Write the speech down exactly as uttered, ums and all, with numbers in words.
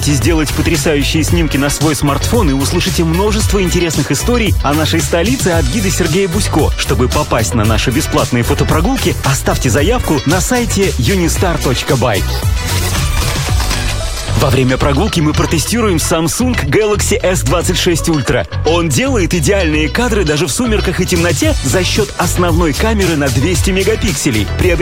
Хотите сделать потрясающие снимки на свой смартфон и услышите множество интересных историй о нашей столице от гида Сергея Бусько? Чтобы попасть на наши бесплатные фотопрогулки, оставьте заявку на сайте unistar точка by. Во время прогулки мы протестируем Samsung Galaxy эс двадцать шесть ультра. Он делает идеальные кадры даже в сумерках и темноте за счет основной камеры на двести мегапикселей. Приобретите